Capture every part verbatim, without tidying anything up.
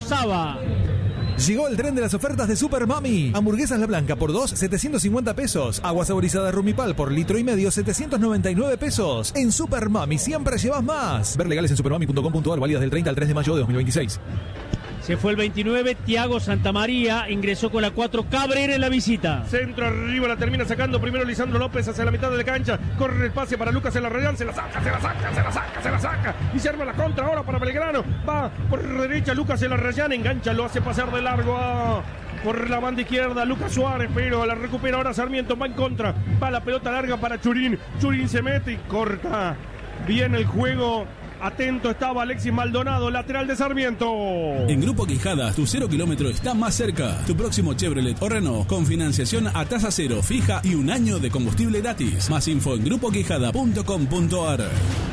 Saba. Llegó el tren de las ofertas de Super Mami. Hamburguesas La Blanca por dos, setecientos cincuenta pesos. Agua saborizada Rumipal por litro y medio, setecientos noventa y nueve pesos. En Super Mami siempre llevas más. Ver legales en supermami punto com punto ar, válidas del treinta al tres de mayo de dos mil veintiséis. Se fue el veintinueve, Thiago Santamaría ingresó con la cuatro, Cabrera en la visita. Centro arriba, la termina sacando primero Lisandro López hacia la mitad de la cancha. Corre el pase para Lucas Elarrayán, se la saca, se la saca, se la saca, se la saca. Y se arma la contra ahora para Belgrano. Va por derecha Lucas Elarrayán, engancha, lo hace pasar de largo a... Por la banda izquierda, Lucas Suárez, pero la recupera ahora Sarmiento, va en contra. Va la pelota larga para Churín. Churín se mete y corta. Bien el juego. Atento estaba Alexis Maldonado, lateral de Sarmiento. En Grupo Quijadas, tu cero kilómetro está más cerca. Tu próximo Chevrolet o Renault con financiación a tasa cero, fija y un año de combustible gratis. Más info en grupo quijada punto com punto ar.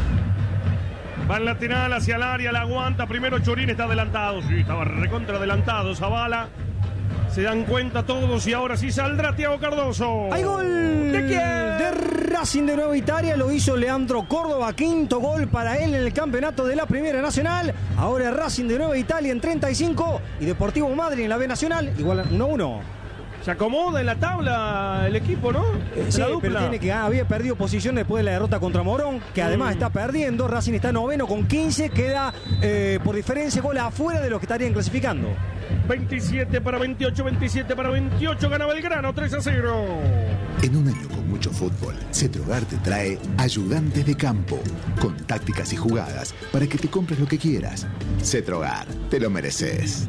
Va en lateral hacia el área, la aguanta. Primero Churín está adelantado. Sí, estaba recontra adelantado Zavala. Se dan cuenta todos y ahora sí saldrá Thiago Cardoso. ¡Hay gol! ¿De quién? De Racing de Nueva Italia, lo hizo Leandro Córdoba, quinto gol para él en el campeonato de la Primera Nacional. Ahora Racing de Nueva Italia en treinta y cinco y Deportivo Madrid en la B Nacional, igual uno a uno. Se acomoda en la tabla el equipo, ¿no? Eh, sí, pero tiene que había perdido posición después de la derrota contra Morón, que además mm. está perdiendo. Racing está noveno con quince, queda eh, por diferencia gol afuera de los que estarían clasificando. veintisiete para veintiocho, veintisiete para veintiocho, gana Belgrano tres a cero. En un año con mucho fútbol, Cetrogar te trae Ayudantes de Campo, con tácticas y jugadas para que te compres lo que quieras. Cetrogar, te lo mereces.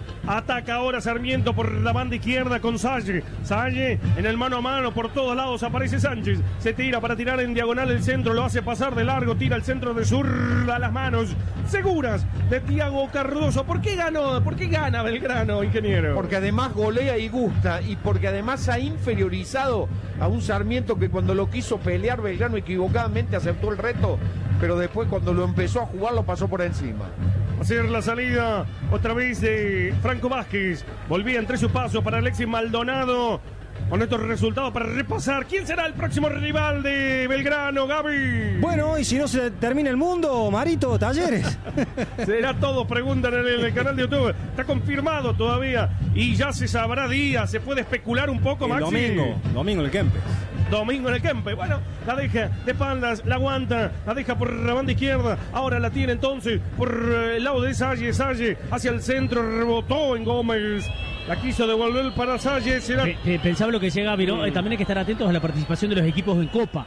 Ataca ahora Sarmiento por la banda izquierda con Salle. Salle en el mano a mano, por todos lados aparece Sánchez. Se tira para tirar en diagonal el centro, lo hace pasar de largo, tira el centro de zurda a las manos seguras de Thiago Cardoso. ¿Por qué ganó? ¿Por qué gana Belgrano, ingeniero? Porque además golea y gusta, y porque además ha inferiorizado a un Sarmiento que cuando lo quiso pelear Belgrano equivocadamente aceptó el reto, pero después cuando lo empezó a jugar lo pasó por encima. Hacer la salida otra vez de Franco Vázquez. Volvía entre sus pasos para Alexis Maldonado. Con estos resultados para repasar, ¿quién será el próximo rival de Belgrano, Gaby? Bueno, y si no se termina el mundo, Marito, Talleres. Será todo, preguntan en el, el canal de YouTube. Está confirmado todavía y ya se sabrá día. Se puede especular un poco, el Maxi. Domingo, domingo en el Kempes. Domingo en el Kempe, bueno, la deja de espaldas, la aguanta, la deja por la banda izquierda, ahora la tiene entonces por el lado de Salle, Salle hacia el centro, rebotó en Gómez, la quiso devolver para Salle, será... Pensaba lo que decía Gaby, ¿no? Mm. También hay que estar atentos a la participación de los equipos en Copa.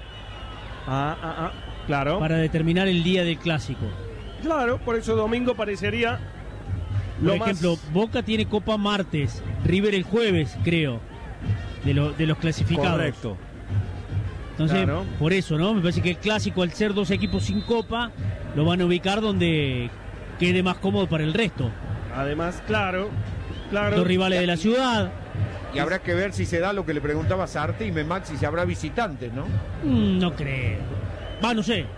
Ah, ah, ah, claro. Para determinar el día del Clásico. Claro, por eso domingo parecería... Por lo ejemplo, más... Boca tiene Copa martes, River el jueves, creo, de, lo, de los clasificados. Correcto. Entonces, claro. Por eso, ¿no? Me parece que el Clásico, al ser dos equipos sin Copa, lo van a ubicar donde quede más cómodo para el resto. Además, claro, claro. Dos rivales de la ciudad. Y habrá que ver si se da lo que le preguntaba Sarti y Maxi, si habrá visitantes, ¿no? Mm, no creo. Va, no sé.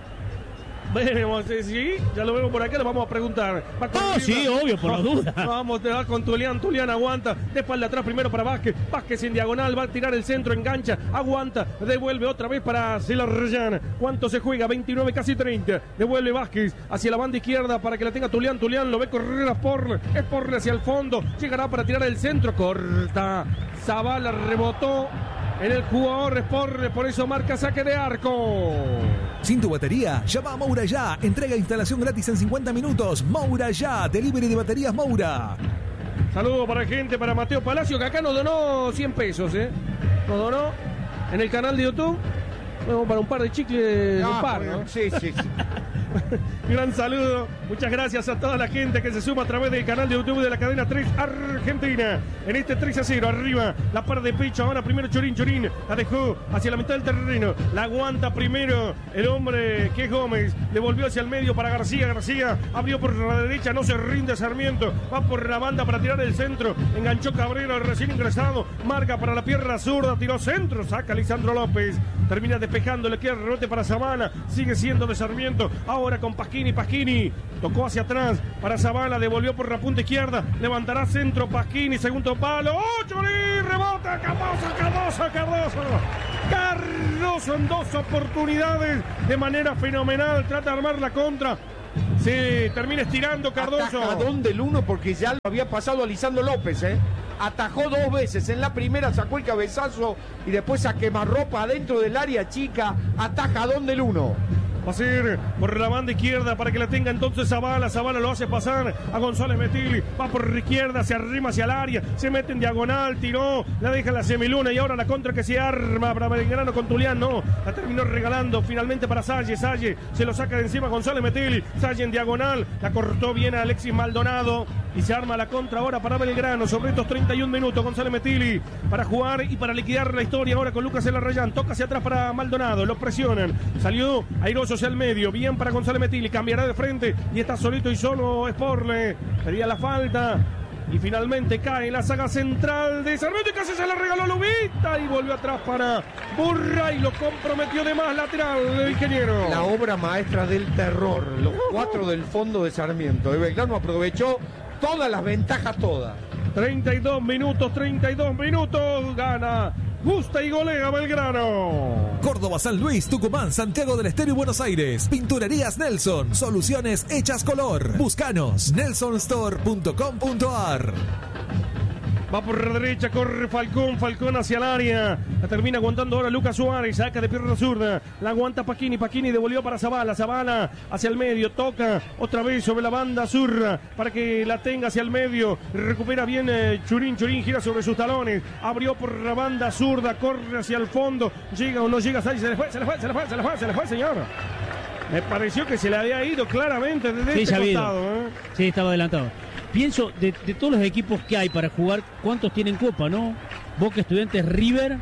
Veremos, eh, sí, ya lo vemos por acá, le vamos a preguntar. Ah, sí, obvio, por la duda. Vamos a dejar con Tulián, Tulián aguanta, de espalda atrás primero para Vázquez, Vázquez en diagonal, va a tirar el centro, engancha, aguanta, devuelve otra vez para Celarrayán. ¿Cuánto se juega? veintinueve, casi treinta. Devuelve Vázquez hacia la banda izquierda para que la tenga Tulián, Tulián lo ve correr a Porle, es Porle hacia el fondo, llegará para tirar el centro, corta, Zavala rebotó. En el jugador Sporre, por eso marca saque de arco. Sin tu batería, llama a Moura Ya. Entrega e instalación gratis en cincuenta minutos. Moura Ya, delivery de baterías Moura. Saludos para gente, para Mateo Palacio, que acá nos donó cien pesos, ¿eh? Nos donó en el canal de YouTube. Bueno, para un par de chicles, No, un par, ¿no? Sí, sí, sí. Gran saludo, muchas gracias a toda la gente que se suma a través del canal de YouTube de la cadena tres Argentina. En este tres a cero, arriba, la par de pecho, ahora primero Chorín, Chorín, la dejó hacia la mitad del terreno, la aguanta primero el hombre que es Gómez, le volvió hacia el medio para García, García abrió por la derecha, no se rinde Sarmiento, va por la banda para tirar el centro, enganchó Cabrera, recién ingresado, marca para la pierna zurda, tiró centro, saca Lisandro López, termina despejando, le queda el rebote para Zavala, sigue siendo de Sarmiento, ahora con Pasquini, Pasquini, tocó hacia atrás para Zavala, devolvió por la punta izquierda, levantará centro, Pasquini, segundo palo, ¡oh, Chorín! Rebota, Cardoso, Cardoso, Cardoso, Cardoso en dos oportunidades, de manera fenomenal, trata de armar la contra, Se termina estirando Cardoso. Atajadón del uno porque ya lo había pasado a Lisandro López, ¿eh? Atajó dos veces. En la primera sacó el cabezazo y después a quemarropa adentro del área chica. Atajadón del uno. Va a ser por la banda izquierda para que la tenga entonces Zavala. Zavala lo hace pasar a González Metilli. Va por la izquierda, se arrima hacia el área. Se mete en diagonal, tiró, la deja en la semiluna y ahora la contra que se arma para Belgrano con Tulián. No, la terminó regalando finalmente para Salle. Salle se lo saca de encima González Metilli. Salle en diagonal, la cortó bien a Alexis Maldonado. Y se arma la contra ahora para Belgrano sobre estos treinta y un minutos. González Metilli para jugar y para liquidar la historia ahora con Lucas Elarrayán. Toca hacia atrás para Maldonado, lo presionan. Salió airoso hacia el medio, bien para González Metilli, cambiará de frente y está solito y solo Sporle. Pedía la falta. Y finalmente cae en la saga central de Sarmiento y casi se la regaló Lubita y volvió atrás para Burra y lo comprometió de más lateral el ingeniero. La obra maestra del terror, los cuatro del fondo de Sarmiento. El Belgrano aprovechó todas las ventajas, todas. treinta y dos minutos, treinta y dos minutos, gana, gusta y golea Belgrano. Córdoba, San Luis, Tucumán, Santiago del Estero y Buenos Aires. Pinturerías Nelson, soluciones hechas color. Búscanos, nelson store punto com punto ar. Va por la derecha, corre Falcón, Falcón hacia el área. La termina aguantando ahora Lucas Suárez, saca de pierna zurda. La aguanta Pacchini, Pacchini devolvió para Zavala. Zavala hacia el medio, toca otra vez sobre la banda zurda para que la tenga hacia el medio. Recupera bien eh, Churín, Churín gira sobre sus talones. Abrió por la banda zurda, corre hacia el fondo. Llega o no llega, se le fue, se le fue, se le fue, se le fue, se le fue, señor. Me pareció que se le había ido claramente desde sí, este costado. ¿eh? ¿eh? Sí, estaba adelantado. Pienso, de, de todos los equipos que hay para jugar, ¿cuántos tienen Copa, no? Boca, Estudiantes, River.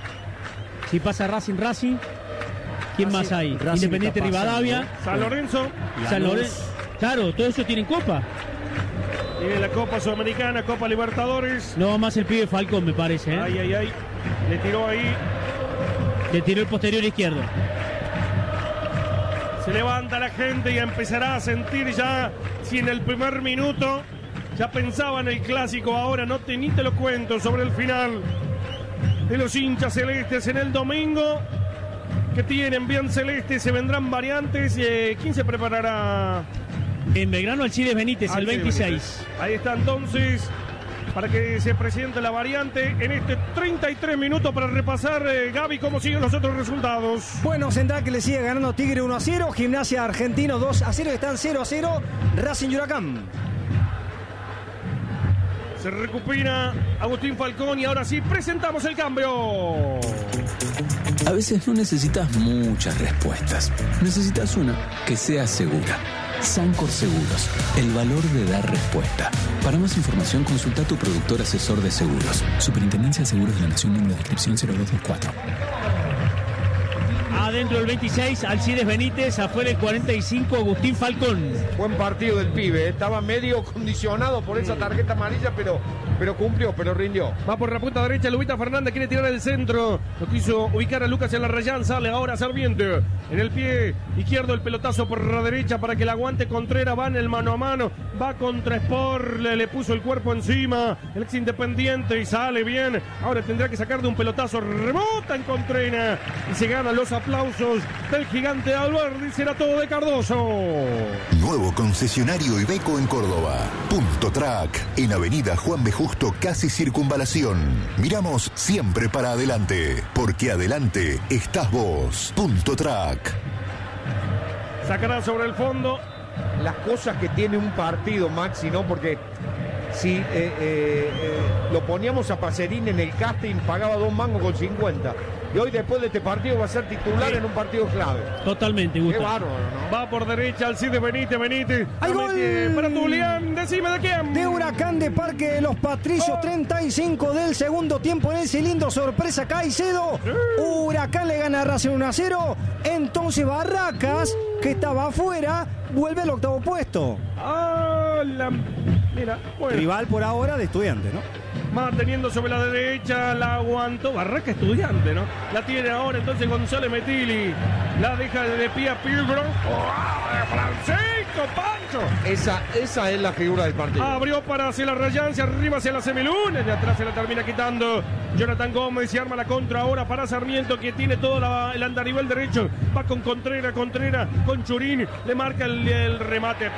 Si pasa Racing, Racing. ¿Quién Racing, más hay? Racing Independiente, Rivadavia. Pasando, ¿eh? San Lorenzo. San Lorenzo. Claro, todo eso tienen Copa. Tiene la Copa Sudamericana, Copa Libertadores. No, más el pibe Falcón, me parece. ¿eh? Ay, ay, ay. Le tiró ahí. Le tiró el posterior izquierdo. Se levanta la gente y empezará a sentir ya, si en el primer minuto ya pensaba en el clásico, ahora no te, ni te lo cuento sobre el final de los hinchas celestes en el domingo, que tienen bien celeste, se vendrán variantes. Eh, ¿Quién se preparará? En Belgrano, Alcides Benítez, Alcides el veintiséis. Benítez. Ahí está entonces, para que se presente la variante en este treinta y tres minutos para repasar, eh, Gaby, cómo siguen los otros resultados. Bueno, Central que le sigue ganando Tigre uno a cero, Gimnasia Argentino dos a cero, están cero a cero, Racing y Huracán. Se recupera Agustín Falcón y ahora sí presentamos el cambio. A veces no necesitas muchas respuestas, necesitas una que sea segura. Sancor Seguros, el valor de dar respuesta. Para más información consulta a tu productor asesor de seguros. Superintendencia de Seguros de la Nación, número de inscripción cero dos dos cuatro. Adentro del veintiséis, Alcides Benítez, afuera el cuarenta y cinco, Agustín Falcón. Buen partido del pibe, ¿eh? Estaba medio condicionado por esa tarjeta amarilla, pero, pero cumplió, pero rindió. Va por la punta derecha, Lubita Fernández quiere tirar el centro. Lo quiso ubicar a Lucas en la rayán, sale ahora Sarmiento. En el pie izquierdo el pelotazo por la derecha para que la aguante Contreras, va en el mano a mano, va contra Sport, le, le puso el cuerpo encima, el ex Independiente y sale bien. Ahora tendrá que sacar de un pelotazo, rebota en Contreras y se ganan los aplausos del gigante Alberdi. Será todo de Cardoso. Nuevo concesionario Iveco en Córdoba. Punto Track, en Avenida Juan B. Justo, casi Circunvalación. Miramos siempre para adelante, porque adelante estás vos. Punto Track. Sacará sobre el fondo. Las cosas que tiene un partido, Maxi, ¿no? Porque si eh, eh, eh, lo poníamos a Pacerín en el casting, pagaba dos mangos con cincuenta. Y hoy, después de este partido, va a ser titular, sí, en un partido clave. Totalmente, Qué bárbaro, ¿no? Va por derecha Alcides Benítez, Benítez. ¡Hay gol! Para Tulián, decime de quién. De Huracán de Parque de los Patricios, oh. treinta y cinco del segundo tiempo en el cilindro, sorpresa Caicedo. Sí. Huracán le gana a Racing uno a cero. Entonces Barracas, que estaba afuera, vuelve al octavo puesto. Ah, la... Mira, bueno. Rival por ahora de Estudiantes, ¿no? manteniendo sobre la derecha, la aguantó, Barraca Estudiante, ¿no? La tiene ahora entonces González Metilli, la deja de pie a Pilgrim. ¡Oh, Francisco Pancho! Esa, esa es la figura del partido. Abrió para hacia la Rayán, se arriba hacia la semiluna, de atrás se la termina quitando Jonathan Gómez y arma la contra ahora para Sarmiento, que tiene todo la, el andarivel derecho, va con Contreras, Contreras con Churín, le marca el, el remate,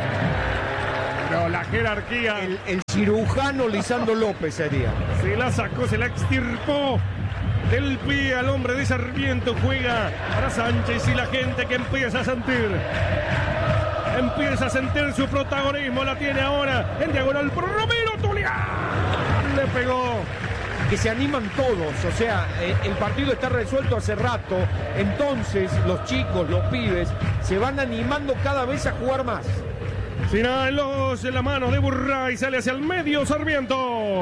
pero la jerarquía. El, el cirujano Lisandro López sería. Se la sacó, se la extirpó del pie al hombre de Sarmiento. Juega para Sánchez y la gente que empieza a sentir. Empieza a sentir su protagonismo. La tiene ahora en diagonal. Romero Tulián le pegó. Que se animan todos, o sea, eh, el partido está resuelto hace rato, entonces los chicos, los pibes, se van animando cada vez a jugar más. Sin nada en, los, en la mano de Burray, sale hacia el medio Sarmiento.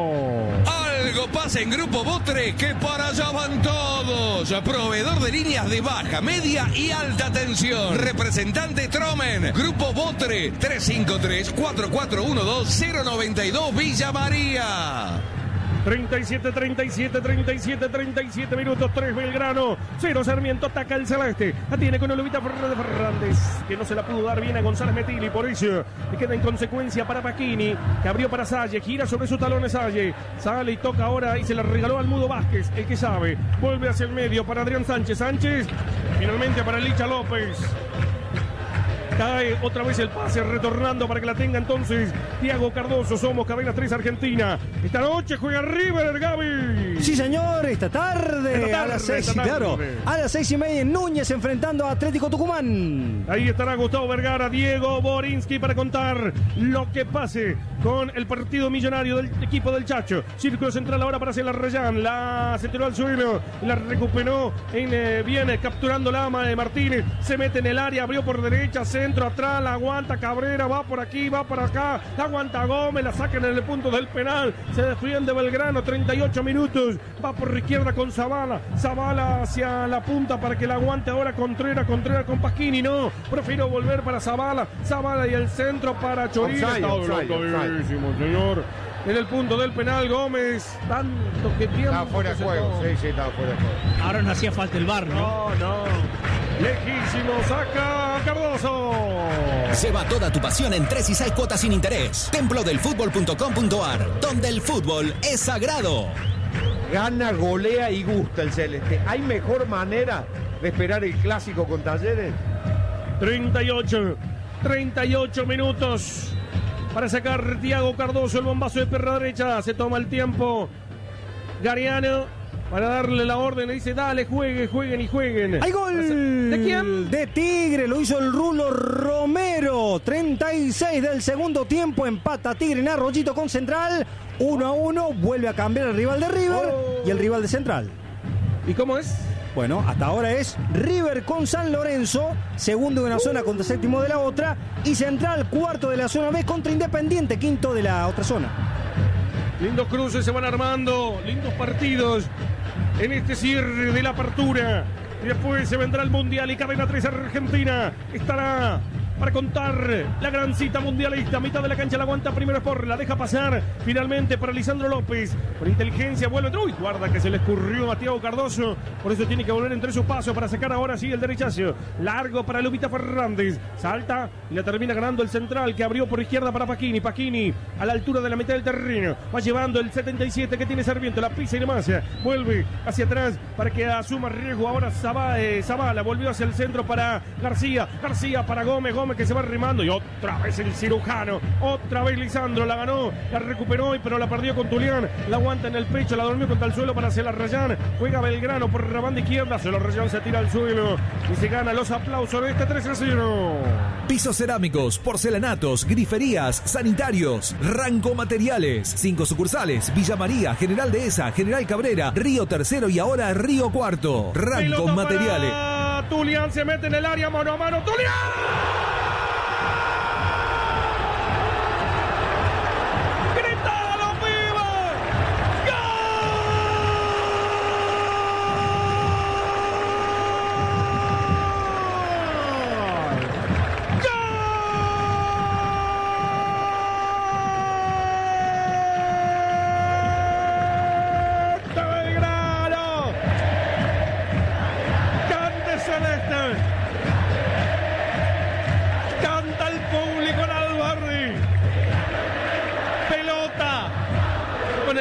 Algo pasa en Grupo Botre, que para allá van todos. Proveedor de líneas de baja, media y alta tensión. Representante Tromen. Grupo Botre, tres cinco tres, cuatro cuatro uno dos, cero nueve dos, Villa María. treinta y siete, treinta y siete, treinta y siete, treinta y siete minutos, tres Belgrano, cero Sarmiento, ataca el celeste, la tiene con Olivita Fernández, que no se la pudo dar bien a González Metilli, por eso le queda en consecuencia para Pacchini, que abrió para Salle, gira sobre sus talones Salle, sale y toca ahora y se la regaló al Mudo Vázquez, el que sabe, vuelve hacia el medio para Adrián Sánchez, Sánchez, finalmente para Licha López. Cae otra vez el pase, retornando para que la tenga entonces Thiago Cardoso. Somos Cadena tres Argentina. Esta noche juega River, Gaby. Sí, señor, esta tarde, esta tarde a las seis, claro, a las seis y media en Núñez enfrentando a Atlético Tucumán. Ahí estará Gustavo Vergara, Diego Borinsky para contar lo que pase con el partido millonario del equipo del Chacho. Círculo central ahora para hacer la Rayán. La se tiró al suelo, la recuperó en eh, viene capturando la ama de Martínez. Se mete en el área, abrió por derecha, se centro atrás, la aguanta Cabrera, va por aquí, va por acá, la aguanta Gómez, la sacan en el punto del penal, se defiende Belgrano, treinta y ocho minutos, va por izquierda con Zavala, Zavala hacia la punta para que la aguante ahora Contreras, Contreras con Pacchini, no, prefiero volver para Zavala, Zavala y el centro para Chorín, está bloqueadísimo, señor. En el punto del penal, Gómez, tanto que tiempo. Está fuera de juego, sí, sí, está fuera de juego. Ahora no hacía falta el V A R, ¿no? No, no. Lejísimo, saca Cardoso. Lleva toda tu pasión en tres y seis cuotas sin interés. templo del fútbol punto com punto a r, donde el fútbol es sagrado. Gana, golea y gusta el Celeste. ¿Hay mejor manera de esperar el clásico con Talleres? treinta y ocho, treinta y ocho minutos. Para sacar Thiago Cardoso, el bombazo de perra derecha, se toma el tiempo Gariano para darle la orden, le dice dale, jueguen, jueguen y jueguen. ¡Hay gol! ¿De quién? De Tigre, lo hizo el Rulo Romero, treinta y seis del segundo tiempo, empata Tigre en Arroyito con Central, uno a uno, vuelve a cambiar el rival de River oh. y el rival de Central. ¿Y cómo es? Bueno, hasta ahora es River con San Lorenzo, segundo de una zona contra séptimo de la otra, y Central cuarto de la zona B contra Independiente, quinto de la otra zona. Lindos cruces se van armando, lindos partidos en este cierre de la apertura. Y después se vendrá el Mundial y Cadena tres Argentina estará para contar la gran cita mundialista. Mitad de la cancha la aguanta primero por la deja pasar finalmente para Lisandro López. Por inteligencia vuelve. Uy, guarda que se le escurrió a Thiago Cardoso. Por eso tiene que volver entre sus pasos para sacar ahora sí el derechazo. Largo para Lupita Fernández. Salta y la termina ganando el central que abrió por izquierda para Pacchini. Pacchini a la altura de la mitad del terreno. Va llevando el setenta y siete que tiene Sarmiento. La pisa y demás. Vuelve hacia atrás para que asuma riesgo. Ahora Zavala, eh, Zavala volvió hacia el centro para García. García para Gómez. Gómez que se va arrimando y otra vez el cirujano, otra vez Lisandro la ganó, la recuperó pero la perdió con Tulián, la aguanta en el pecho, la durmió contra el suelo para hacer la Rayán, juega Belgrano por la banda izquierda, se la Rayán se tira al suelo y se gana los aplausos de este tres a cero. Pisos cerámicos, porcelanatos, griferías, sanitarios, Ranco Materiales, cinco sucursales, Villa María, General Dehesa, General Cabrera, Río Tercero y ahora Río Cuarto. Ranco Materiales. Tulián se mete en el área mano a mano, Tulián.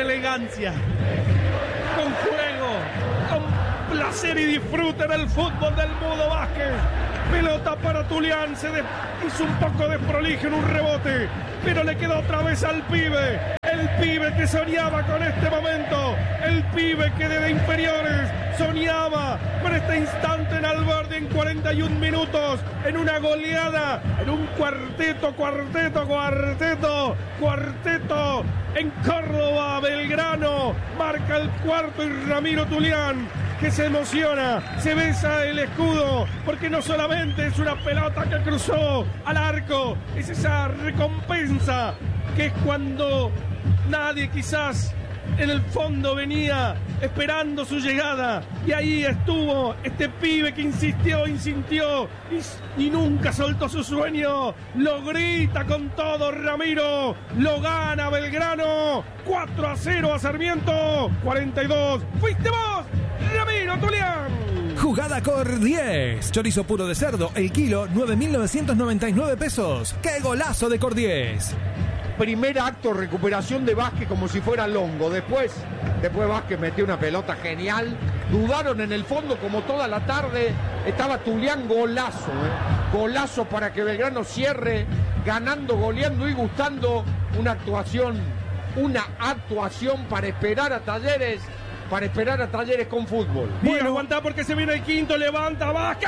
elegancia, con juego, con placer y disfrute del fútbol del Mudo Vázquez. Pelota para Tulián, se de, hizo un poco de prolijo en un rebote, pero le quedó otra vez al pibe. El pibe que soñaba con este momento, el pibe que desde inferiores soñaba con este instante en Alberdi en cuarenta y un minutos, en una goleada, en un cuarteto, cuarteto, cuarteto, cuarteto en Córdoba. Belgrano marca el cuarto y Ramiro Tulián, que se emociona, se besa el escudo, porque no solamente es una pelota que cruzó al arco, es esa recompensa que es cuando nadie quizás en el fondo venía esperando su llegada, y ahí estuvo este pibe que insistió, insistió y, y nunca soltó su sueño. Lo grita con todo Ramiro, lo gana Belgrano, cuatro a cero a Sarmiento, cuarenta y dos, fuiste vos, Ramiro Tulián. Jugada Cor diez. Chorizo puro de cerdo, el kilo, nueve mil novecientos noventa y nueve pesos. ¡Qué golazo de Cor diez! Primer acto, recuperación de Vázquez como si fuera Longo. Después, después Vázquez metió una pelota genial. Dudaron en el fondo como toda la tarde. Estaba Tulián, golazo. ¿eh? Golazo para que Belgrano cierre, ganando, goleando y gustando. Una actuación, una actuación para esperar a Talleres. Para esperar a Talleres con fútbol. Bueno, aguanta porque se viene el quinto, levanta Vázquez.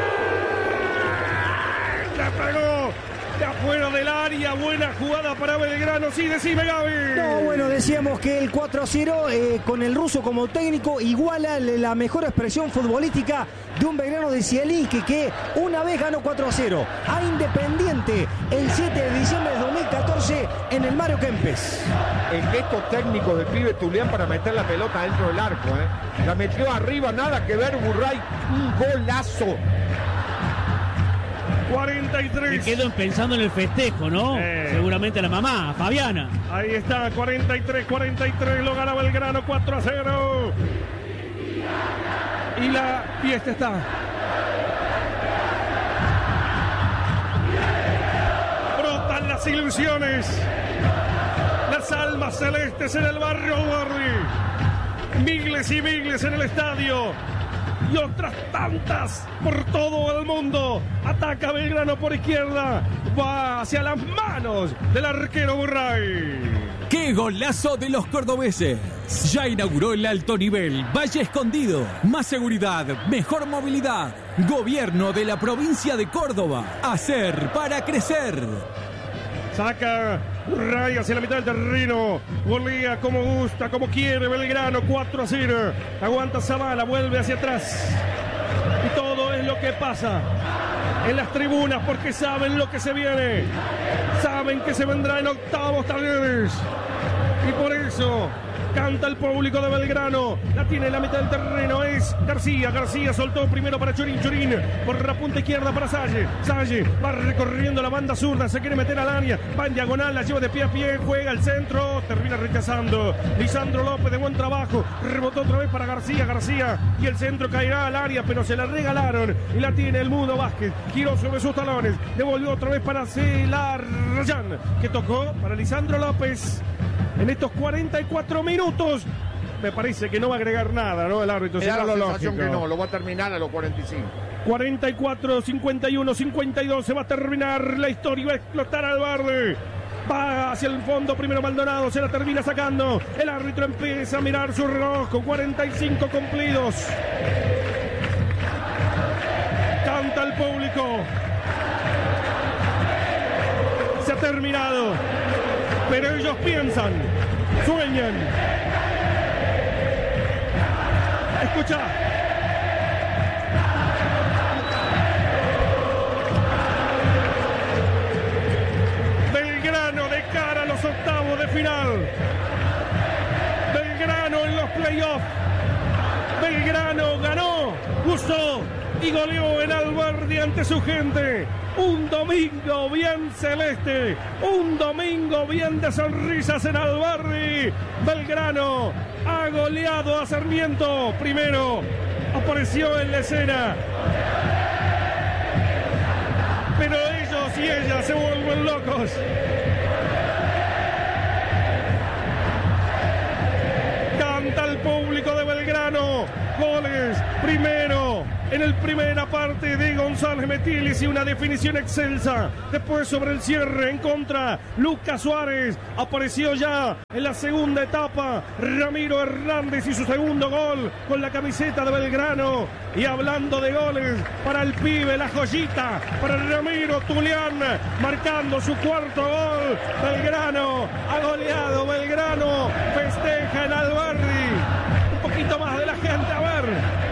La pegó de afuera del área, buena jugada para Belgrano. Sí, decime, Gaby. No, bueno, decíamos que el cuatro a cero eh, con el ruso como técnico iguala la mejor expresión futbolística de un Belgrano de Zielinski, que una vez ganó cuatro a cero a Independiente el siete de diciembre de dos mil catorce en el Mario Kempes. El gesto técnico del pibe Tulián para meter la pelota dentro del arco, ¿eh? La metió arriba, nada que ver, Burray, un golazo. cuarenta y tres. Me quedo pensando en el festejo, ¿no? Eh. Seguramente la mamá, Fabiana. Ahí está, cuarenta y tres, cuarenta y tres, lo gana Belgrano, cuatro a cero. Y la fiesta está. Brotan las ilusiones, las almas celestes en el barrio Alberdi. Miles y miles en el estadio. Y otras tantas por todo el mundo. Ataca Belgrano por izquierda. Va hacia las manos del arquero Burray. ¡Qué golazo de los cordobeses! Ya inauguró el alto nivel Valle Escondido. Más seguridad, mejor movilidad. Gobierno de la provincia de Córdoba. Hacer para crecer. Saca Burray hacia la mitad del terreno. Golea como gusta, como quiere Belgrano. cuatro a cero. Aguanta Zavala, vuelve hacia atrás. Y todo es lo que pasa en las tribunas, porque saben lo que se viene. Saben que se vendrá en octavos Talleres. Y por eso canta el público de Belgrano. La tiene en la mitad del terreno. Es García. García soltó primero para Chorín. Chorín por la punta izquierda para Salle. Salle va recorriendo la banda zurda. Se quiere meter al área. Va en diagonal. La lleva de pie a pie. Juega al centro. Termina rechazando. Lisandro López de buen trabajo. Rebotó otra vez para García. García. Y el centro caerá al área. Pero se la regalaron. Y la tiene el Mudo Vázquez. Giró sobre sus talones. Devolvió otra vez para Celarayán, que tocó para Lisandro López. En estos cuarenta y cuatro minutos, me parece que no va a agregar nada, ¿no? El árbitro. Me da la lo sensación lógico. que no, lo va a terminar a los cuarenta y cinco. cuarenta y cuatro, cincuenta y uno, cincuenta y dos, se va a terminar la historia, va a explotar al Alberdi. Va hacia el fondo, primero Maldonado, se la termina sacando. El árbitro empieza a mirar su reloj con cuarenta y cinco cumplidos. Canta el público. Se ha terminado. Pero ellos piensan, sueñan. Escucha. Belgrano de cara a los octavos de final. Belgrano en los playoffs. Belgrano ganó, usó y goleó en Alberdi ante su gente. Un domingo bien celeste, un domingo bien de sonrisas en Alberdi. Belgrano ha goleado a Sarmiento. Primero apareció en la escena, pero ellos y ellas se vuelven locos. Primero, en el primera parte de González Metilis y una definición excelsa. Después sobre el cierre en contra, Lucas Suárez. Apareció ya en la segunda etapa Ramiro Hernández y su segundo gol con la camiseta de Belgrano. Y hablando de goles, para el pibe, la joyita, para Ramiro Tulián, marcando su cuarto gol. Belgrano, ha goleado Belgrano, festeja en Alberdi. Un poquito más de la gente, a ver.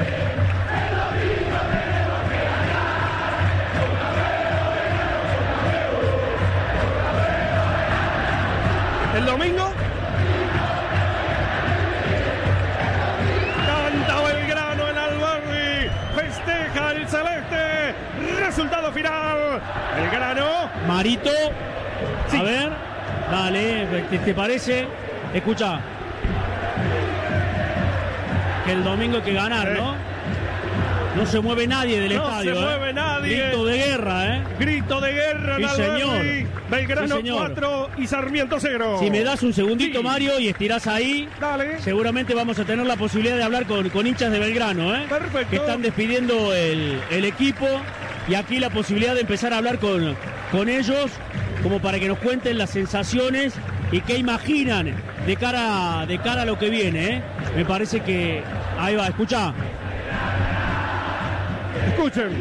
El domingo canta Belgrano en Alberdi, festeja el celeste, resultado final, Belgrano. Marito, sí. A ver, dale, ¿te, te parece? Escucha, que el domingo hay que ganar, eh. ¿no? No se mueve nadie del no estadio. No se mueve ¿eh? nadie. Grito de guerra, ¿eh? Grito de guerra en sí, Alberdi. señor. Belgrano sí, señor. cuatro y Sarmiento cero. Si me das un segundito, sí. Mario, y estirás ahí, dale. Seguramente vamos a tener la posibilidad de hablar con, con hinchas de Belgrano, ¿eh? Perfecto. Que están despidiendo el, el equipo. Y aquí la posibilidad de empezar a hablar con, con ellos, como para que nos cuenten las sensaciones y qué imaginan de cara, de cara a lo que viene, ¿eh? Me parece que... Ahí va, escucha. Escuchen.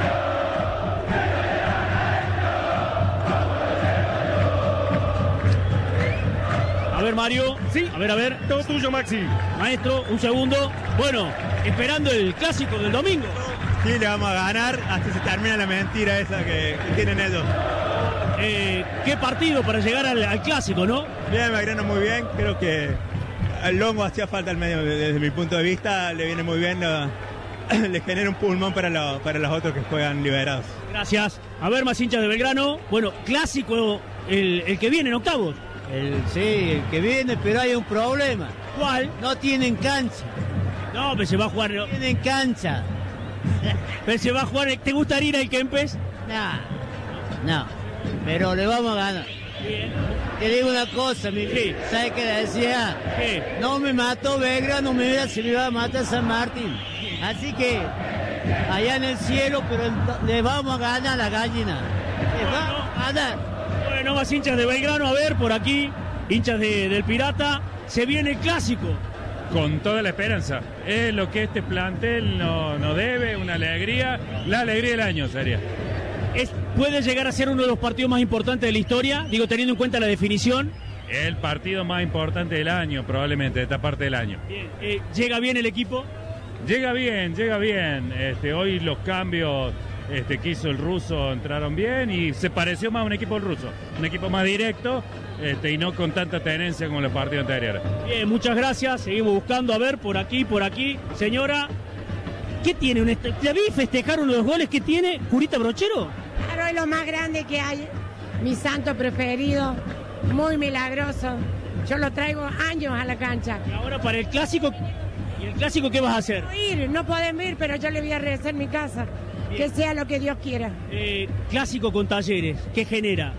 A ver, Mario. Sí. A ver, a ver. Todo tuyo, Maxi. Maestro, un segundo. Bueno, esperando el clásico del domingo. Sí, le vamos a ganar hasta se termina la mentira esa que, que tienen ellos. Eh, ¿Qué partido para llegar al, al clásico, no? Bien, Belgrano muy bien. Creo que al Longo hacía falta al medio. Desde mi punto de vista, le viene muy bien. Lo, le genera un pulmón para, lo, para los otros que juegan liberados. Gracias. A ver, más hinchas de Belgrano. Bueno, clásico el, el que viene en octavos. El, sí, el que viene, pero hay un problema. ¿Cuál? No tienen cancha. No, pero se va a jugar. No tienen cancha. Pero se va a jugar. ¿Te gustaría ir al Kempes? No, no. Pero le vamos a ganar. Bien. Te digo una cosa, mi sí. ¿Sabes qué decía? ¿Qué? No me mató Belgrano, me hubiera se me iba a matar San Martín. Así que allá en el cielo, pero le vamos a ganar a la gallina. Le bueno, vamos a ganar. Bueno, más hinchas de Belgrano, a ver, por aquí, hinchas de, del Pirata, se viene el clásico. Con toda la esperanza. Es lo que este plantel nos no debe, una alegría, la alegría del año sería. Es, ¿Puede llegar a ser uno de los partidos más importantes de la historia? Digo, teniendo en cuenta la definición. El partido más importante del año, probablemente, de esta parte del año. Bien. Eh, ¿Llega bien el equipo? Llega bien, llega bien. Este, hoy los cambios este, que hizo el ruso entraron bien y se pareció más a un equipo del ruso. Un equipo más directo este, y no con tanta tenencia como los partidos anteriores. Bien, muchas gracias. Seguimos buscando, a ver, por aquí, por aquí. Señora, ¿qué tiene? Un est- ¿La vi festejar uno de los goles que tiene Curita Brochero? Claro, es lo más grande que hay. Mi santo preferido, muy milagroso. Yo lo traigo años a la cancha. Y ahora para el clásico, ¿y el clásico qué vas a hacer? No ir, no podemos ir, pero yo le voy a rezar en mi casa. Bien. Que sea lo que Dios quiera. Eh, clásico con Talleres, ¿qué genera?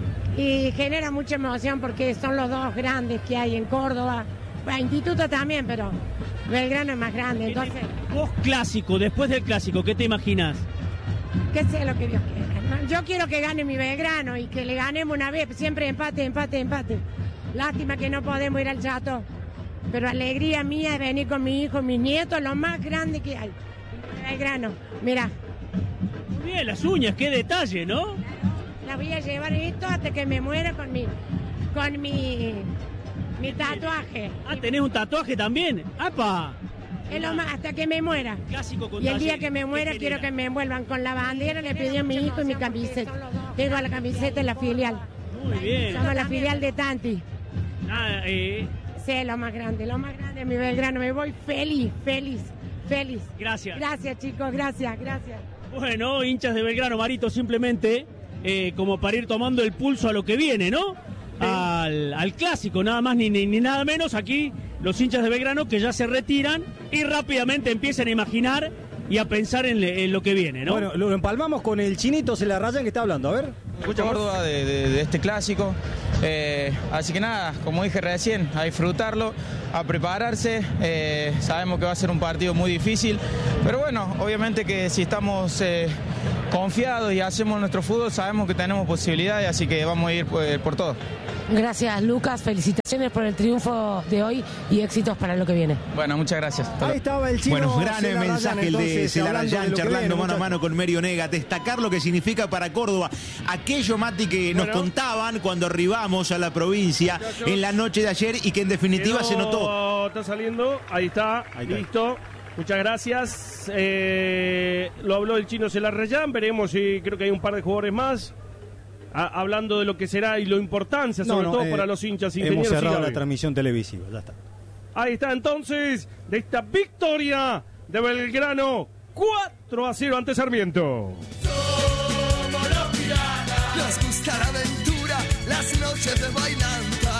Y genera mucha emoción porque son los dos grandes que hay en Córdoba. Bueno, Instituto también, pero Belgrano es más grande. Entonces, vos clásico, después del clásico, ¿qué te imaginas? Que sea lo que Dios quiera, ¿no? Yo quiero que gane mi Belgrano y que le ganemos una vez, siempre empate, empate, empate. Lástima que no podemos ir al Chato, pero alegría mía de venir con mi hijo, mis nietos, lo más grande que hay. Belgrano, mira. Muy bien, las uñas, qué detalle, ¿no? La voy a llevar esto hasta que me muera con mi, con mi, mi tatuaje. Ah, ¿tenés un tatuaje también? ¡Apa! Es lo más, hasta que me muera. Clásico con y el día Talleres, que me muera quiero que me envuelvan con la bandera, le pedí a mi hijo y mi camiseta. Tengo la camiseta en la filial. Muy bien. Somos la filial de Tanti. Ah, eh. Sí, lo más grande, lo más grande, mi Belgrano. Me voy feliz, feliz, feliz. Gracias. Gracias, chicos, gracias, gracias. Bueno, hinchas de Belgrano, Marito, simplemente eh, como para ir tomando el pulso a lo que viene, ¿no? Al, al clásico, nada más ni, ni, ni nada menos. Aquí los hinchas de Belgrano que ya se retiran y rápidamente empiezan a imaginar y a pensar en, le, en lo que viene, ¿no? Bueno, lo empalmamos con el chinito, se la rayan que está hablando, a ver. Córdoba de, de, de este clásico. Eh, así que nada, como dije recién, a disfrutarlo, a prepararse. Eh, sabemos que va a ser un partido muy difícil, pero bueno, obviamente que si estamos eh, confiados y hacemos nuestro fútbol, sabemos que tenemos posibilidades, así que vamos a ir por, por todo. Gracias, Lucas. Felicitaciones por el triunfo de hoy y éxitos para lo que viene. Bueno, muchas gracias. Ahí estaba el chino. Bueno, gran Celarayán, mensaje el de Celarayán, charlando viene, mano a mano con Merio Nega. Destacar lo que significa para Córdoba aquello, Mati, que nos Bueno. contaban cuando arribamos a la provincia en la noche de ayer y que en definitiva Quedó- se notó. Está saliendo, ahí está, Ahí está. listo. Muchas gracias. Eh, lo habló el chino Celarayán, veremos si creo que hay un par de jugadores más. A- hablando de lo que será y lo importancia, sobre No, no, todo eh, para los hinchas Hemos ingenieros. y cerrado la Gabriel. transmisión televisiva, ya está. Ahí está entonces, de esta victoria de Belgrano, cuatro a cero ante Sarmiento. Nos gusta la aventura, las noches de bailanta.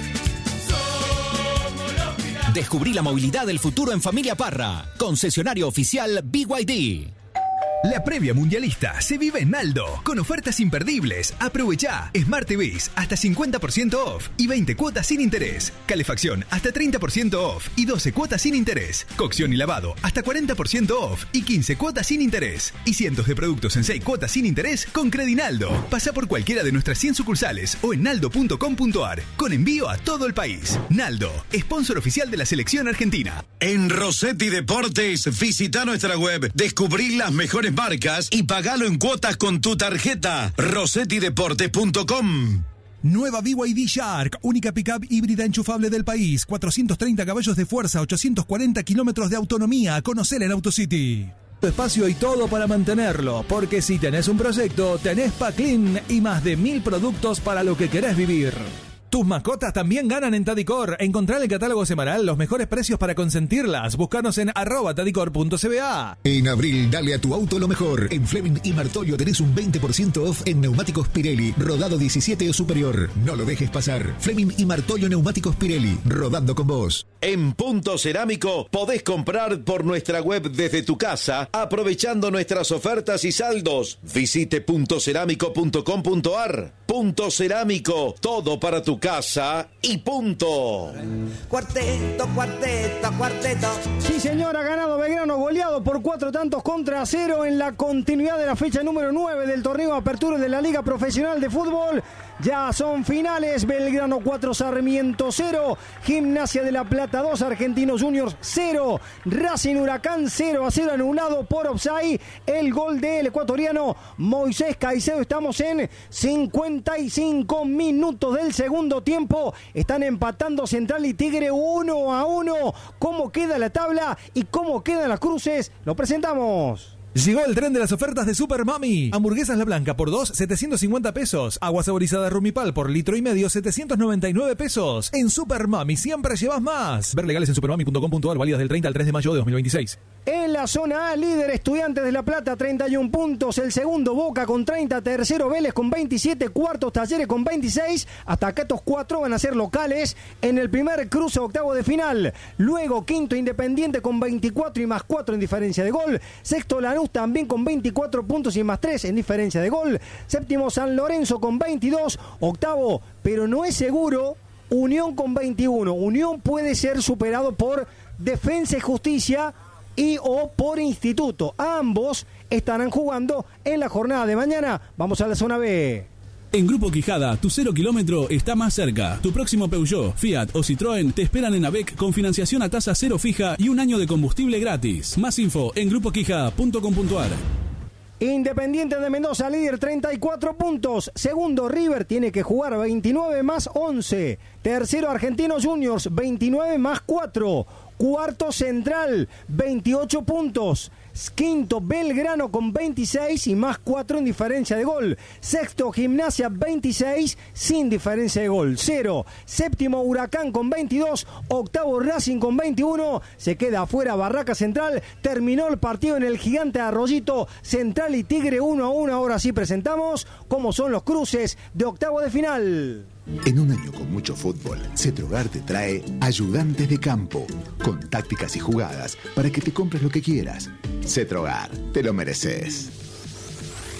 Somos los piratas. Descubrí la movilidad del futuro en Familia Parra. Concesionario oficial B Y D. La previa mundialista se vive en Naldo, con ofertas imperdibles. Aprovechá Smart T Vs hasta cincuenta por ciento off y veinte cuotas sin interés. Calefacción hasta treinta por ciento off y doce cuotas sin interés. Cocción y lavado hasta cuarenta por ciento off y quince cuotas sin interés. Y cientos de productos en seis cuotas sin interés con Credinaldo. Pasa por cualquiera de nuestras cien sucursales o en naldo punto com punto ar, con envío a todo el país. Naldo, sponsor oficial de la selección argentina. En Rossetti Deportes, visita nuestra web, descubrí las mejores marcas y pagalo en cuotas con tu tarjeta. rossetti deportes punto com. Nueva B Y D Shark, única pickup híbrida enchufable del país. cuatrocientos treinta caballos de fuerza, ochocientos cuarenta kilómetros de autonomía. Conocela en AutoCity. Espacio y todo para mantenerlo, porque si tenés un proyecto, tenés Paclin y más de mil productos para lo que querés vivir. Tus mascotas también ganan en Tadicor. Encontrar el catálogo semanal, los mejores precios para consentirlas. Búscanos en arroba tadicor punto c b a. En abril, dale a tu auto lo mejor. En Fleming y Martolio tenés un veinte por ciento off en neumáticos Pirelli, rodado diecisiete o superior. No lo dejes pasar. Fleming y Martolio Neumáticos Pirelli, rodando con vos. En Punto Cerámico podés comprar por nuestra web desde tu casa, aprovechando nuestras ofertas y saldos. Visite punto cerámico punto com punto ar. Punto Cerámico, todo para tu casa y punto. Cuarteto, cuarteto, cuarteto. Sí, señor, ha ganado Belgrano, goleado por cuatro tantos contra cero en la continuidad de la fecha número nueve del torneo Apertura de la Liga Profesional de Fútbol. Ya son finales. Belgrano cuatro, Sarmiento cero, Gimnasia de la Plata dos, Argentinos Juniors cero, Racing Huracán cero a cero, anulado por offside el gol del ecuatoriano Moisés Caicedo. Estamos en cincuenta y cinco minutos del segundo tiempo. Están empatando Central y Tigre uno a uno. ¿Cómo queda la tabla y cómo quedan las cruces? Lo presentamos. Llegó el tren de las ofertas de Super Mami. Hamburguesas La Blanca por dos, setecientos cincuenta pesos. Agua saborizada Rumipal por litro y medio, setecientos noventa y nueve pesos. En Super Mami siempre llevas más. Ver legales en supermami punto com punto ar, válidas del treinta al tres de mayo de dos mil veintiséis. En la zona A, líder Estudiantes de La Plata, treinta y uno puntos. El segundo, Boca con treinta. Tercero, Vélez con veintisiete. Cuartos, Talleres con veintiséis. Hasta acá estos cuatro van a ser locales en el primer cruce octavo de final. Luego, quinto, Independiente con veinticuatro y más cuatro en diferencia de gol. Sexto, Lanús también con veinticuatro puntos y más tres en diferencia de gol. Séptimo, San Lorenzo con veintidós. Octavo, pero no es seguro, Unión con veintiuno. Unión puede ser superado por Defensa y Justicia y o por Instituto. Ambos estarán jugando en la jornada de mañana. Vamos a la zona B. En Grupo Quijada, tu cero kilómetro está más cerca. Tu próximo Peugeot, Fiat o Citroën te esperan en AVEC con financiación a tasa cero fija y un año de combustible gratis. Más info en grupo quijada punto com punto ar. Independiente de Mendoza, líder, treinta y cuatro puntos. Segundo, River, tiene que jugar veintinueve más once. Tercero, Argentinos Juniors, veintinueve más cuatro. Cuarto, Central, veintiocho puntos. Quinto, Belgrano con veintiséis y más cuatro en diferencia de gol. Sexto, Gimnasia, veintiséis sin diferencia de gol. Cero. Séptimo, Huracán con veintidós. Octavo, Racing con veintiuno. Se queda afuera Barraca Central. Terminó el partido en el Gigante Arroyito. Central y Tigre uno a uno. Ahora sí presentamos cómo son los cruces de octavo de final. En un año con mucho fútbol, Cetrogar te trae Ayudantes de Campo, con tácticas y jugadas para que te compres lo que quieras. Cetrogar, te lo mereces. El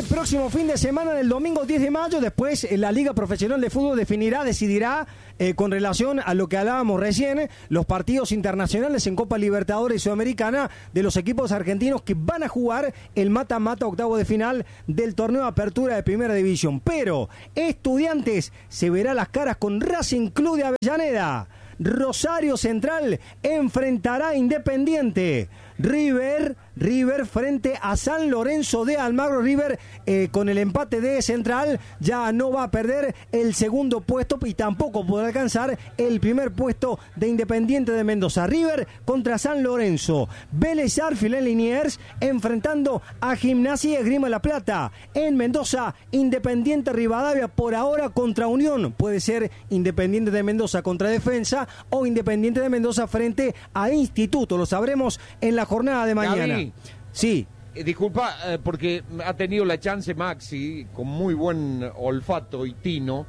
próximo fin de semana, del domingo diez de mayo. Después eh, la Liga Profesional de Fútbol definirá, decidirá eh, con relación a lo que hablábamos recién, los partidos internacionales en Copa Libertadores y Sudamericana de los equipos argentinos que van a jugar el mata-mata octavo de final del torneo de apertura de Primera División. Pero Estudiantes se verá las caras con Racing Club de Avellaneda. Rosario Central enfrentará a Independiente. River, River frente a San Lorenzo de Almagro. River eh, con el empate de Central ya no va a perder el segundo puesto y tampoco podrá alcanzar el primer puesto de Independiente de Mendoza. River contra San Lorenzo. Vélez Arfield en Liniers enfrentando a Gimnasia y Esgrima La Plata. En Mendoza, Independiente Rivadavia por ahora contra Unión. Puede ser Independiente de Mendoza contra Defensa o Independiente de Mendoza frente a Instituto. Lo sabremos en la jornada de mañana. Gaby, sí. Eh, disculpa, eh, porque ha tenido la chance Maxi, con muy buen olfato y tino,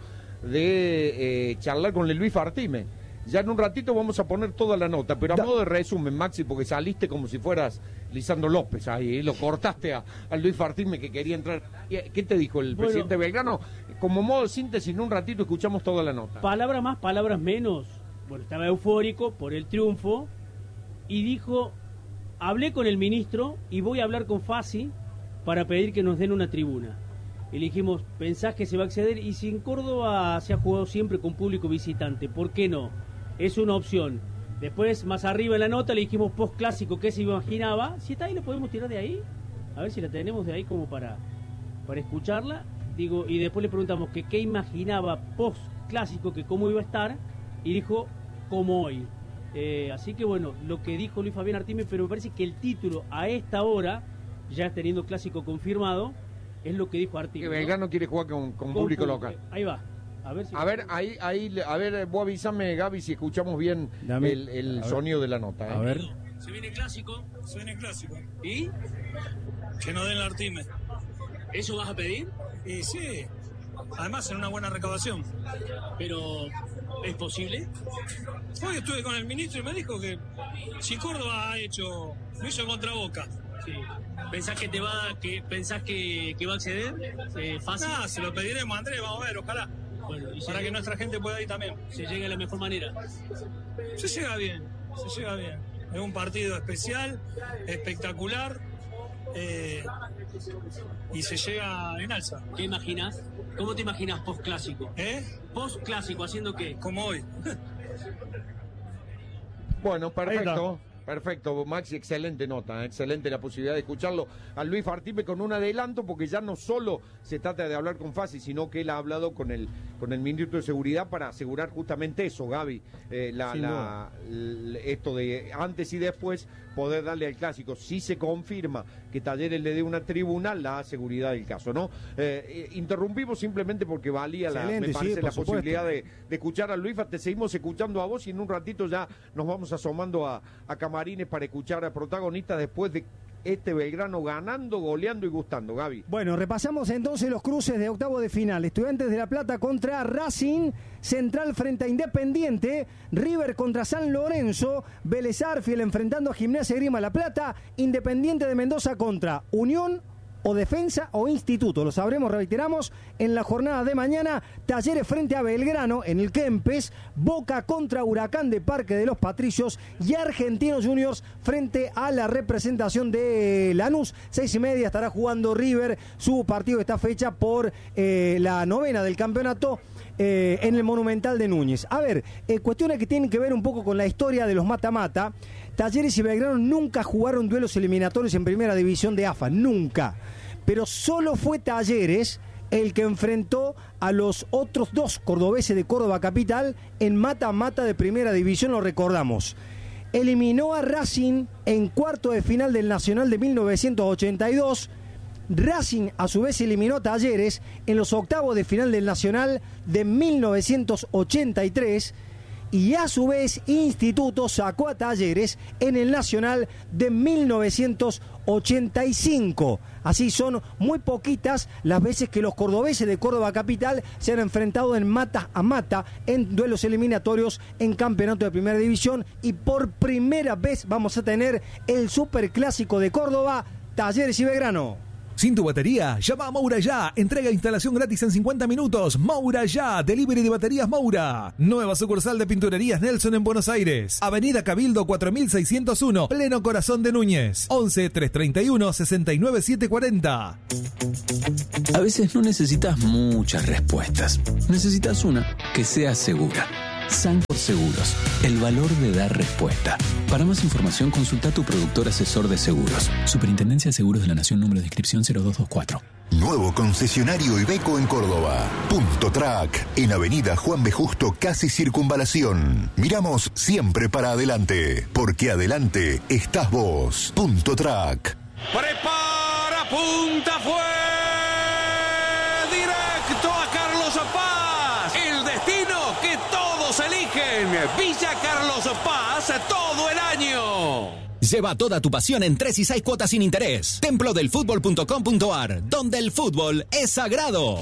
de eh, charlar con el Luis Fartime. Ya en un ratito vamos a poner toda la nota, pero a da. modo de resumen, Maxi, porque saliste como si fueras Lisandro López ahí, ¿eh? Lo cortaste a, a Luis Fartime que quería entrar. ¿Qué te dijo el bueno, presidente Belgrano? Como modo de síntesis, en un ratito escuchamos toda la nota. Palabras más, palabras menos. Bueno, estaba eufórico por el triunfo y dijo: hablé con el ministro y voy a hablar con Fassi para pedir que nos den una tribuna. Y le dijimos, ¿pensás que se va a acceder? Y si en Córdoba se ha jugado siempre con público visitante, ¿por qué no? Es una opción. Después, más arriba en la nota, le dijimos post-clásico, ¿qué se imaginaba? Si está ahí, ¿lo podemos tirar de ahí? A ver si la tenemos de ahí como para, para escucharla. Digo, y después le preguntamos que qué imaginaba post-clásico, que cómo iba a estar, y dijo, como hoy. Eh, así que bueno, lo que dijo Luis Fabián Artime, pero me parece que el título a esta hora, ya teniendo clásico confirmado, es lo que dijo Artime. Que Belgrano ¿no? quiere jugar con, con, con público público local. Ahí va. A ver, si a ver, ahí, ahí, a ver, vos avísame, Gaby, si escuchamos bien Dame, el, el sonido de la nota. ¿eh? A ver. Se viene clásico. Se viene clásico. ¿Y? Que nos den la Artime. ¿Eso vas a pedir? Y sí. Además, en una buena recaudación. Pero, ¿es posible? Hoy estuve con el ministro y me dijo que si Córdoba ha hecho, lo hizo contra Boca. Sí. ¿Pensás que te va, que pensás que, que va a acceder? Eh, fácil. Ah, se lo pediremos, Andrés, vamos a ver, ojalá. Bueno, y para que nuestra gente pueda ir también. Se llegue de la mejor manera. Se llega bien, se llega bien. Es un partido especial, espectacular, eh, y se llega en alza. ¿Qué imaginas? ¿Cómo te imaginas post-clásico? ¿Eh? ¿Post-clásico haciendo qué? Como hoy. Bueno, perfecto. Perfecto, Maxi, excelente nota, excelente la posibilidad de escucharlo a Luis Fartime con un adelanto, porque ya no solo se trata de hablar con Fassi, sino que él ha hablado con el con el ministro de Seguridad para asegurar justamente eso, Gaby, eh, la, la, la, esto de antes y después poder darle al clásico. Si se confirma que Talleres le dé una tribuna, la seguridad del caso, ¿no? Eh, eh, interrumpimos simplemente porque valía, la, me parece, sí, la supuesto. posibilidad de, de escuchar a Luis. Te seguimos escuchando a vos y en un ratito ya nos vamos asomando a, a Camarines para escuchar a protagonistas después de este Belgrano ganando, goleando y gustando, Gaby. Bueno, repasamos entonces los cruces de octavo de final. Estudiantes de La Plata contra Racing, Central frente a Independiente, River contra San Lorenzo, Vélez Arfield enfrentando a Gimnasia y Esgrima La Plata, Independiente de Mendoza contra Unión o Defensa o Instituto. Lo sabremos, reiteramos, en la jornada de mañana. Talleres frente a Belgrano en el Kempes, Boca contra Huracán de Parque de los Patricios y Argentinos Juniors frente a la representación de Lanús. Seis y media estará jugando River su partido, esta fecha por eh, la novena del campeonato eh, en el Monumental de Núñez. A ver, eh, cuestiones que tienen que ver un poco con la historia de los mata-mata. Talleres y Belgrano nunca jugaron duelos eliminatorios en primera división de A F A, nunca. Pero solo fue Talleres el que enfrentó a los otros dos cordobeses de Córdoba Capital en mata-mata de primera división, lo recordamos. Eliminó a Racing en cuarto de final del Nacional de mil novecientos ochenta y dos. Racing a su vez eliminó a Talleres en los octavos de final del Nacional de mil novecientos ochenta y tres. Y a su vez Instituto sacó a Talleres en el Nacional de mil novecientos ochenta y cinco. Así son muy poquitas las veces que los cordobeses de Córdoba Capital se han enfrentado en mata a mata en duelos eliminatorios en campeonato de primera división, y por primera vez vamos a tener el superclásico de Córdoba, Talleres y Belgrano. ¿Sin tu batería? Llama a Moura Ya. Entrega e instalación gratis en cincuenta minutos. Moura Ya. Delivery de baterías Moura. Nueva sucursal de Pinturerías Nelson en Buenos Aires. Avenida Cabildo cuatro mil seiscientos uno. Pleno Corazón de Núñez. once, trescientos treinta y uno, sesenta y nueve, setecientos cuarenta. A veces no necesitas muchas respuestas. Necesitas una que sea segura. Sancor Seguros, el valor de dar respuesta. Para más información, consulta a tu productor asesor de seguros. Superintendencia de Seguros de la Nación, número de inscripción cero dos dos cuatro. Nuevo concesionario Iveco en Córdoba. Punto Track, en Avenida Juan B. Justo, casi Circunvalación. Miramos siempre para adelante, porque adelante estás vos. Punto Track. Prepara, punta, fue directo a Carlos Paz. El destino que todos eligen. Villa Carlos Paz todo el año. Lleva toda tu pasión en tres y seis cuotas sin interés. templo del fútbol punto com punto ar, donde el fútbol es sagrado.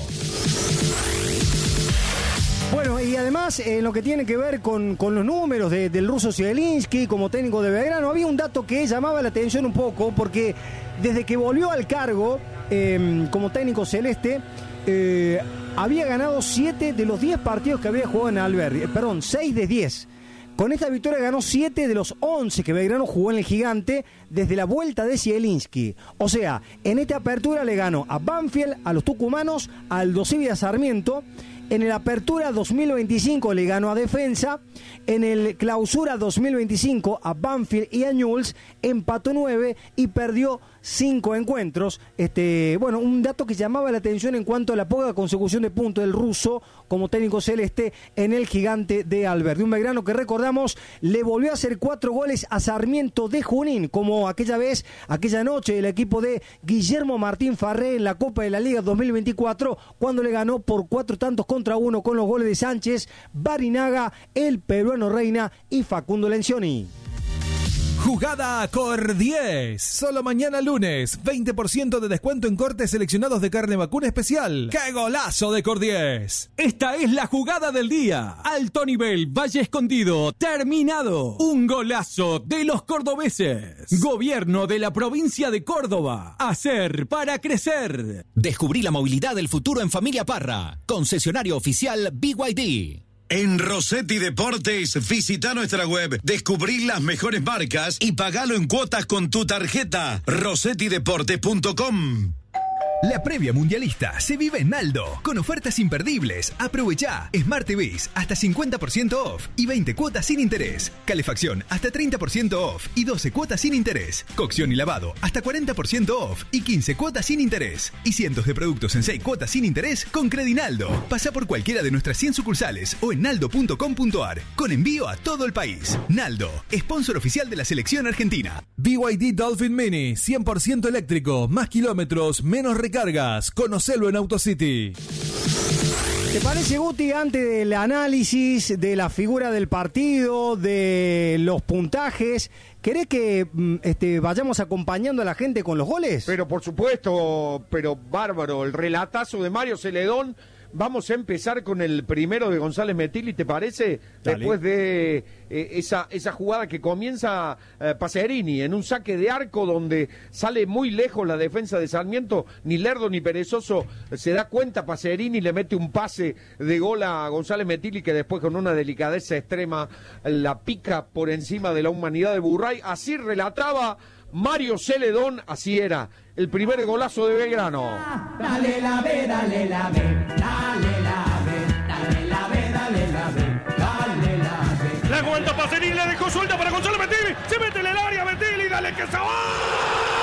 Bueno, y además, en eh, lo que tiene que ver con, con los números de, del ruso Zielinski como técnico de Belgrano, había un dato que llamaba la atención un poco, porque desde que volvió al cargo eh, como técnico celeste, eh, había ganado siete de los diez partidos que había jugado en Alberdi. Eh, perdón, seis de diez. Con esta victoria ganó siete de los once que Belgrano jugó en el Gigante desde la vuelta de Zielinski. O sea, en esta apertura le ganó a Banfield, a los tucumanos, a Aldo Civi y a Sarmiento. En el Apertura dos mil veinticinco le ganó a Defensa. En el Clausura dos mil veinticinco a Banfield y a Newell's. Empató nueve y perdió cinco encuentros. Este, bueno, un dato que llamaba la atención en cuanto a la poca consecución de puntos del ruso como técnico celeste en el Gigante de Alberdi. Un Belgrano que, recordamos, le volvió a hacer cuatro goles a Sarmiento de Junín, como aquella vez, aquella noche, el equipo de Guillermo Martín Farré en la Copa de la Liga dos mil veinticuatro, cuando le ganó por cuatro tantos contra uno con los goles de Sánchez, Barinaga, el peruano Reina y Facundo Lencioni. Jugada Cor diez. Solo mañana lunes. veinte por ciento de descuento en cortes seleccionados de carne vacuna especial. ¡Qué golazo de Cor diez! Esta es la jugada del día. Alto nivel, Valle Escondido, terminado. Un golazo de los cordobeses. Gobierno de la provincia de Córdoba. Hacer para crecer. Descubrí la movilidad del futuro en Familia Parra. Concesionario oficial B Y D. En Rossetti Deportes, visita nuestra web, descubrí las mejores marcas y pagalo en cuotas con tu tarjeta. rossetti deportes punto com. La previa mundialista se vive en Naldo, con ofertas imperdibles. Aprovechá Smart T Vs hasta cincuenta por ciento off y veinte cuotas sin interés. Calefacción hasta treinta por ciento off y doce cuotas sin interés. Cocción y lavado hasta cuarenta por ciento off y quince cuotas sin interés. Y cientos de productos en seis cuotas sin interés con Credinaldo. Pasá por cualquiera de nuestras cien sucursales o en naldo punto com punto ar, con envío a todo el país. Naldo, sponsor oficial de la selección argentina. B Y D Dolphin Mini, cien por ciento eléctrico, más kilómetros, menos recargas. Conocelo en AutoCity. ¿Te parece, Guti, antes del análisis de la figura del partido, de los puntajes, querés que este, vayamos acompañando a la gente con los goles? Pero por supuesto, pero bárbaro, el relatazo de Mario Celedón. Vamos a empezar con el primero de González Metilli, ¿te parece? Dale. Después de eh, esa, esa jugada que comienza eh, Pacerini en un saque de arco donde sale muy lejos la defensa de Sarmiento, ni lerdo ni perezoso se da cuenta. Pacerini le mete un pase de gol a González Metilli que después con una delicadeza extrema la pica por encima de la humanidad de Burray. Así relataba Mario Celedón, así era el primer golazo de Belgrano. Dale la B, dale la B, dale la B, dale la B, dale la B, dale la B. La aguanta Pacerini, le dejó suelta para Gonzalo Metilli, se mete en el área Metilli, dale que se va.